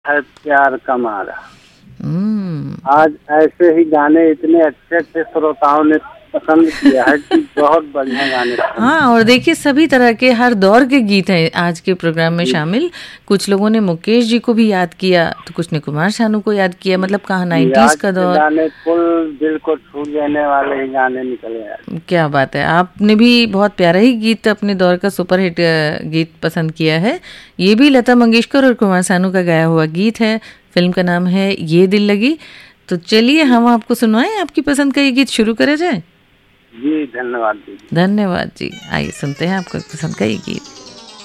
है प्यार का मारा। हम्म। आज ऐसे ही गाने इतने अच्छे अच्छे श्रोताओं ने पसंद किया है कि बहुत बढ़िया गाने पसंद हाँ, और देखिए सभी तरह के हर दौर के गीत हैं आज के प्रोग्राम में किए। शामिल। कुछ लोगों ने मुकेश जी को भी याद किया, तो कुछ ने कुमार सानू को याद किया, मतलब कहाँ जी, 90s आज का के दौर। गाने कुल दिल को छू लेने वाले ही गाने निकले हैं। क्या बात है, आपने भी बहुत प्यारा ही गीत अपने दौर का सुपरहिट गीत पसंद किया है। ये भी लता मंगेशकर और कुमार सानू का गाया हुआ गीत है। फिल्म का नाम है ये दिल लगी। तो चलिए हम आपको सुनवाएं, आपकी पसंद का ये गीत शुरू करा जाए। जी धन्यवाद दीदी। धन्यवाद जी। आइए सुनते हैं आपको पसंद का ये गीत।